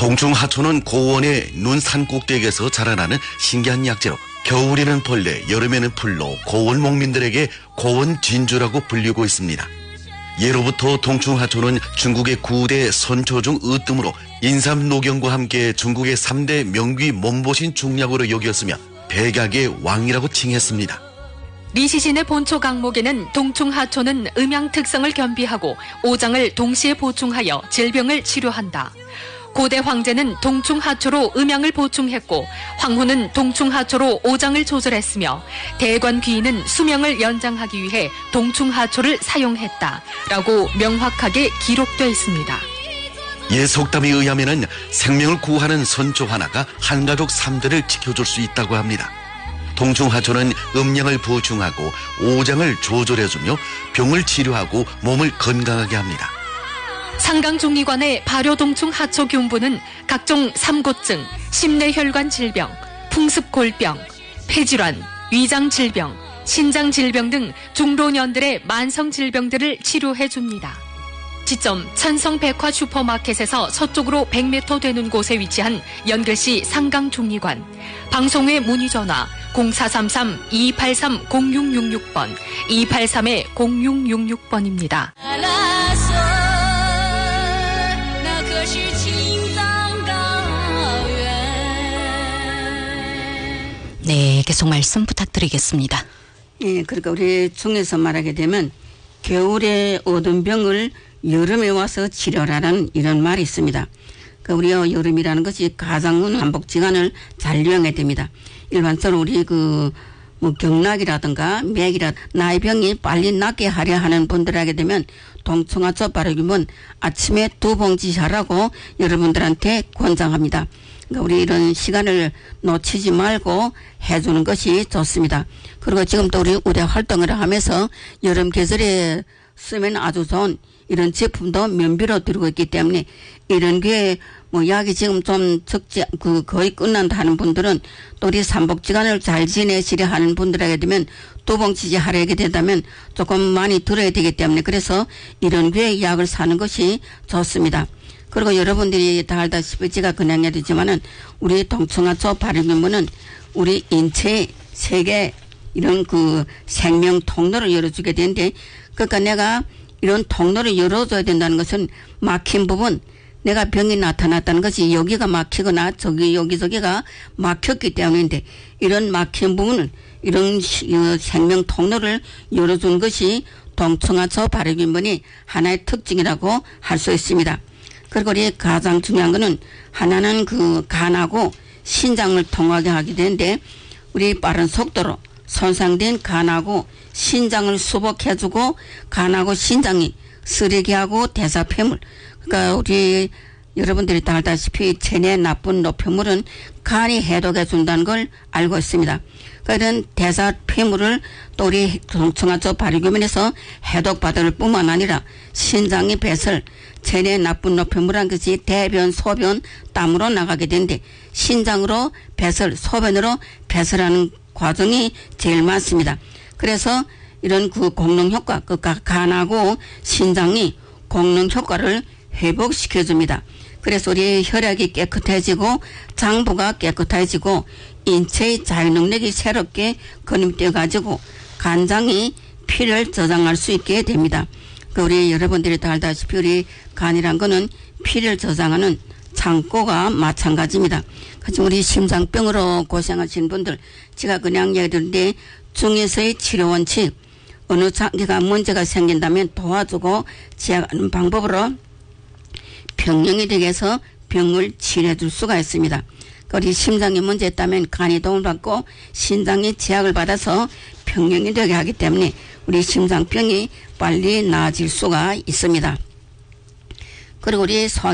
동충하초는 고원의 눈 산 꼭대기에서 자라나는 신기한 약재로 겨울에는 벌레, 여름에는 풀로 고원 목민들에게 고원 진주라고 불리고 있습니다. 예로부터 동충하초는 중국의 9대 선초 중 으뜸으로 인삼노경과 함께 중국의 3대 명귀 몸보신 중약으로 여겼으며 백약의 왕이라고 칭했습니다. 리시신의 본초 강목에는 동충하초는 음양 특성을 겸비하고 오장을 동시에 보충하여 질병을 치료한다. 고대 황제는 동충하초로 음양을 보충했고 황후는 동충하초로 오장을 조절했으며 대관 귀인은 수명을 연장하기 위해 동충하초를 사용했다라고 명확하게 기록되어 있습니다. 옛 속담에 의하면 생명을 구하는 선초 하나가 한가족 3대를 지켜줄 수 있다고 합니다. 동충하초는 음양을 보충하고 오장을 조절해주며 병을 치료하고 몸을 건강하게 합니다. 상강종리관의 발효동충하초균부는 각종 삼고증, 심내혈관 질병, 풍습골병, 폐질환, 위장질병, 신장질병 등 중老년들의 만성질병들을 치료해줍니다. 지점 천성백화 슈퍼마켓에서 서쪽으로 100m 되는 곳에 위치한 연결시 상강종리관, 방송외 문의전화 0433-283-0666번, 283-0666번입니다. 네, 계속 말씀 부탁드리겠습니다. 예, 그러니까 우리 중에서 말하게 되면 겨울에 얻은 병을 여름에 와서 치료하라는 이런 말이 있습니다. 그 우리 여름이라는 것이 가장 한복지간을 잘 이용해야 됩니다. 일반적으로 우리 뭐 경락이라든가 맥이라 나이병이 빨리 낫게 하려 하는 분들에게 되면 동충하초 바르기면 아침에 2봉지 하라고 여러분들한테 권장합니다. 그러니까 우리 이런 시간을 놓치지 말고 해주는 것이 좋습니다. 그리고 지금 또 우리 의대 활동을 하면서 여름 계절에 쓰면 아주 좋은 이런 제품도 면비로 드리고 있기 때문에 이런 게 뭐 약이 지금 좀 적지 거의 끝난다 하는 분들은 또 우리 삼복지간을 잘 지내시려 하는 분들에게 되면 2봉지 하려게 된다면 조금 많이 들어야 되기 때문에 그래서 이런 게 약을 사는 것이 좋습니다. 그리고 여러분들이 다 알다시피 제가 그냥 해야 되지만은 우리 동충하초 바르기면은 우리 인체의 세계 이런 생명 통로를 열어주게 되는데 그러니까 내가 이런 통로를 열어줘야 된다는 것은 막힌 부분 내가 병이 나타났다는 것이 여기가 막히거나 여기저기가 막혔기 때문인데 이런 막힌 부분을 이런 생명 통로를 열어준 것이 동충하초 바르기면이 하나의 특징이라고 할 수 있습니다. 그리고 우리 가장 중요한 거는 하나는 간하고 신장을 통하게 하게 되는데 우리 빠른 속도로 손상된 간하고 신장을 수복해주고 간하고 신장이 쓰레기 하고 대사 폐물 그러니까 우리 여러분들이 다 알다시피 체내 나쁜 노폐물은 간이 해독해 준다는 걸 알고 있습니다. 그런 대사 폐물을 또 우리 동충하초 바르기면에서 해독받을 뿐만 아니라 신장의 배설 체내 나쁜 노폐물한 것이 대변, 소변, 땀으로 나가게 되는데 신장으로 배설, 소변으로 배설하는 과정이 제일 많습니다. 그래서 이런 공능 효과, 간하고 신장이 공능 효과를 회복시켜줍니다. 그래서 우리 혈액이 깨끗해지고 장부가 깨끗해지고 인체의 자유능력이 새롭게 건임되어가지고 간장이 피를 저장할 수 있게 됩니다. 우리 여러분들이 다 알다시피 우리 간이란 거는 피를 저장하는 창고가 마찬가지입니다. 그래서 우리 심장병으로 고생하시는 분들 제가 그냥 얘기 드는데 중에서의 치료 원칙 어느 장기가 문제가 생긴다면 도와주고 제약하는 방법으로 병령이 되게 해서 병을 치료해 줄 수가 있습니다. 우리 심장이 문제 있다면 간이 도움을 받고 신장이 제약을 받아서 병령이 되게 하기 때문에 우리 심장병이 빨리 나아질 수가 있습니다. 그리고 우리